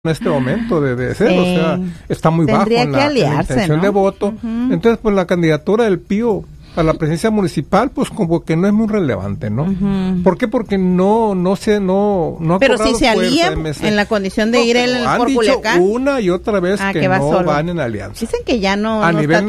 en este momento de ser, o sea, está muy bajo en la intención, ¿no?, de voto. Entonces, pues la candidatura del Pío a la presidencia municipal, pues como que no es muy relevante, ¿no? ¿Por qué? Porque no ha pero si se alían en la condición de ir por Culiacán. Han dicho una y otra vez que no solo van en alianza. Dicen que ya no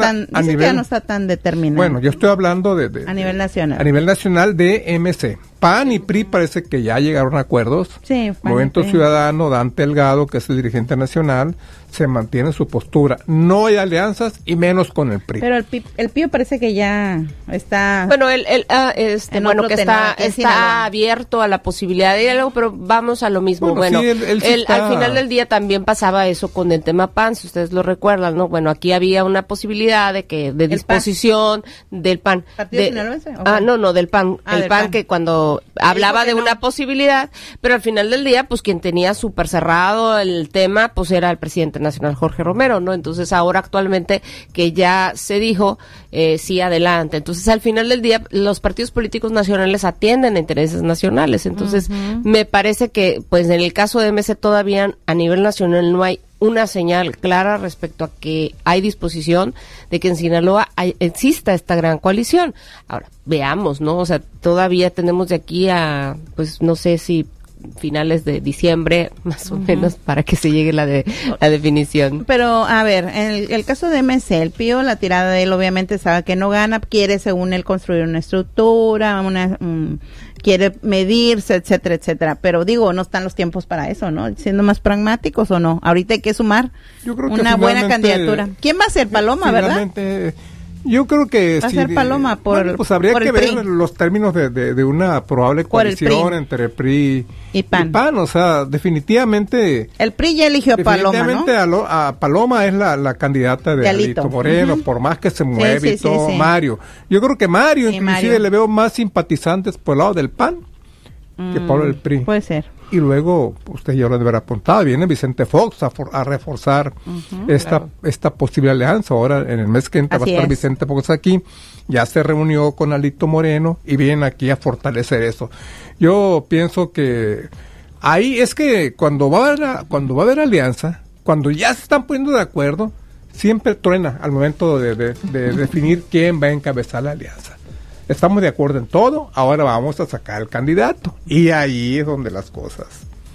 está tan determinado. Bueno, yo estoy hablando a nivel nacional. A nivel nacional de MC. PAN y PRI parece que ya llegaron a acuerdos. Sí, Movimiento Ciudadano, Dante Delgado, que es el dirigente nacional, se mantiene en su postura. No hay alianzas y menos con el PRI. Pero el Pío parece que ya está. Bueno, que está abierto a la posibilidad de algo, pero vamos a lo mismo. Bueno, sí, al final del día también pasaba eso con el tema PAN, si ustedes lo recuerdan, ¿no? Bueno, aquí había una posibilidad de disposición del PAN. ¿Partido sinaloense? No, del PAN. El PAN que cuando hablaba de una posibilidad, pero al final del día, pues quien tenía súper cerrado el tema, pues era el presidente nacional Jorge Romero, ¿no? Entonces ahora actualmente que ya se dijo, sí, adelante. Entonces al final del día, los partidos políticos nacionales atienden a intereses nacionales. Entonces me parece que, pues en el caso de MC todavía a nivel nacional no hay una señal clara respecto a que hay disposición de que en Sinaloa exista esta gran coalición. Ahora, veamos, ¿no? O sea, todavía tenemos de aquí a, pues no sé si finales de diciembre, más o menos, para que se llegue la definición. Pero, a ver, en el caso de MC, el Pío, la tirada de él obviamente sabe que no gana, quiere, según él, construir una estructura, quiere medirse, etcétera, etcétera. Pero digo, no están los tiempos para eso, ¿no? Siendo más pragmáticos o no. Ahorita hay que sumar una buena candidatura. ¿Quién va a ser? Paloma, ¿verdad? Yo creo que va a ser Paloma pues habría que ver los términos de una probable coalición entre el PRI y PAN. O sea, definitivamente el PRI ya eligió a Paloma, ¿no? A Paloma es la candidata de Alito Moreno, por más que se mueve Mario. Yo creo que Mario, inclusive le veo más simpatizantes por el lado del PAN que por el PRI. Puede ser. Y luego, usted ya lo debe haber apuntado, viene Vicente Fox a reforzar esta posible alianza. Ahora, en el mes que entra va a estar Vicente Fox aquí, ya se reunió con Alito Moreno y viene aquí a fortalecer eso. Yo pienso que ahí es que cuando va a haber alianza, cuando ya se están poniendo de acuerdo, siempre truena al momento de definir quién va a encabezar la alianza. Estamos de acuerdo en todo, ahora vamos a sacar el candidato. Y ahí es donde las cosas...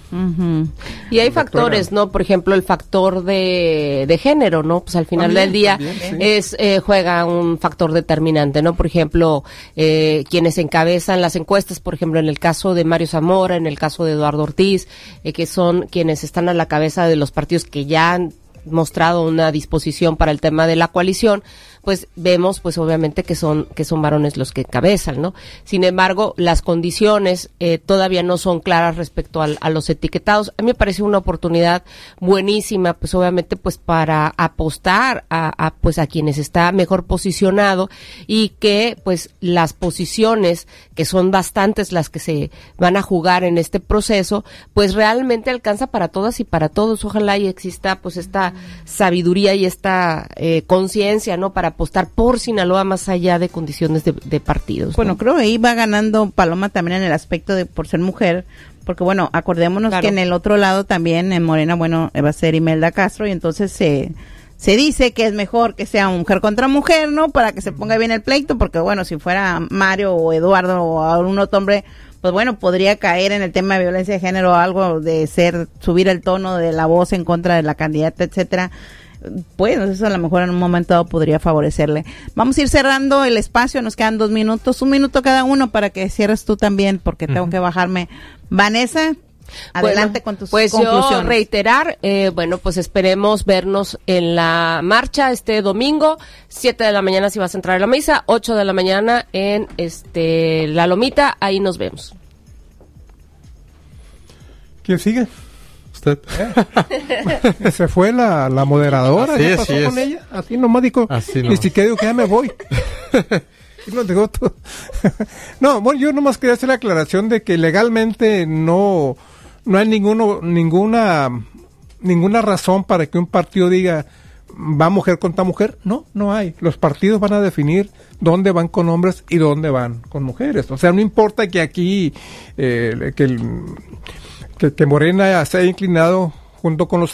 Y hay factores, ¿no? Por ejemplo, el factor de género, ¿no? Pues al final del día juega un factor determinante, ¿no? Por ejemplo, quienes encabezan las encuestas, por ejemplo, en el caso de Mario Zamora, en el caso de Eduardo Ortiz, que son quienes están a la cabeza de los partidos que ya han mostrado una disposición para el tema de la coalición, pues vemos pues obviamente que son varones los que encabezan, ¿no? Sin embargo, las condiciones todavía no son claras respecto a los etiquetados. A mí me parece una oportunidad buenísima, pues obviamente pues para apostar a quienes está mejor posicionado y que pues las posiciones, que son bastantes las que se van a jugar en este proceso, pues realmente alcanza para todas y para todos. Ojalá y exista pues esta sabiduría y esta conciencia, ¿no? Para apostar por Sinaloa más allá de condiciones de partidos, ¿no? Bueno, creo que ahí va ganando Paloma también en el aspecto de por ser mujer, porque bueno, acordémonos que en el otro lado también en Morena, bueno, va a ser Imelda Castro y entonces se dice que es mejor que sea mujer contra mujer, ¿no? Para que se ponga bien el pleito, porque bueno, si fuera Mario o Eduardo o algún otro hombre, pues bueno, podría caer en el tema de violencia de género, algo de subir el tono de la voz en contra de la candidata, etcétera. Pues eso a lo mejor en un momento dado podría favorecerle. Vamos a ir cerrando el espacio, nos quedan 2 minutos, 1 minuto cada uno para que cierres tú también, porque tengo que bajarme. Vanessa, adelante con tus conclusiones. Yo reiterar, pues esperemos vernos en la marcha este domingo, 7 de la mañana si vas a entrar a la misa, 8 de la mañana en La Lomita, ahí nos vemos. ¿Quién sigue? Usted. Se fue la moderadora. Así ¿Qué es, pasó sí con es. ella? Así nomás dijo. Ni siquiera digo que ya me voy. Y nos dejó todo. No, bueno, yo nomás quería hacer la aclaración de que legalmente no hay ninguna razón para que un partido diga va mujer contra mujer. No hay. Los partidos van a definir dónde van con hombres y dónde van con mujeres. O sea, no importa que aquí que Morena se haya inclinado junto con los